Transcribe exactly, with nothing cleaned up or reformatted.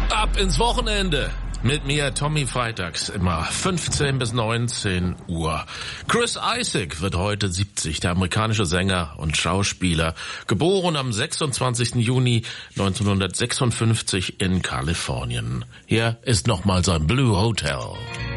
Ab ins Wochenende. Mit mir Tommy freitags immer fünfzehn bis neunzehn Uhr. Chris Isaak wird heute siebzig, der amerikanische Sänger und Schauspieler, geboren am sechsundzwanzigsten Juni neunzehnhundertsechsundfünfzig in Kalifornien. Hier ist nochmal sein Blue Hotel.